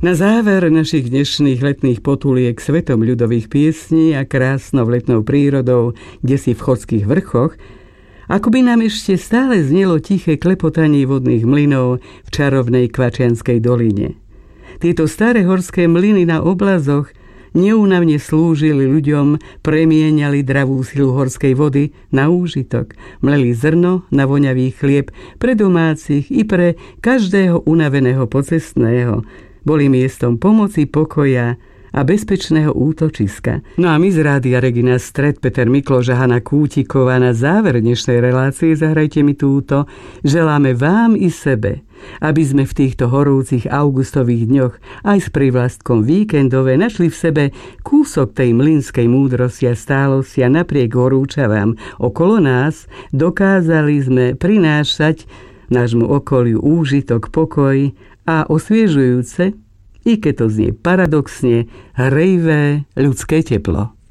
Na záver našich dnešných letných potuliek svetom ľudových piesní a krásnou letnou prírodou, kde si v Chodských vrchoch, ako by nám ešte stále znelo tiché klepotanie vodných mlynov v čarovnej Kvačianskej doline. Tieto staré horské mlyny na oblazoch neúnavne slúžili ľuďom, premieňali dravú silu horskej vody na úžitok, mleli zrno na voňavý chlieb pre domácich i pre každého unaveného pocestného, boli miestom pomoci, pokoja a bezpečného útočiska. No a my z Rádia Regina Stred, Peter Mikloš a Hana Kútiková, na záver dnešnej relácie Zahrajte mi túto želáme vám i sebe, aby sme v týchto horúcich augustových dňoch aj s privlastkom víkendové našli v sebe kúsok tej mlynskej múdrosti a stálosti a napriek horúčavám okolo nás dokázali sme prinášať nášmu okoliu úžitok, pokoj a osviežujúce, i keď to znie paradoxne, hrejvé ľudské teplo.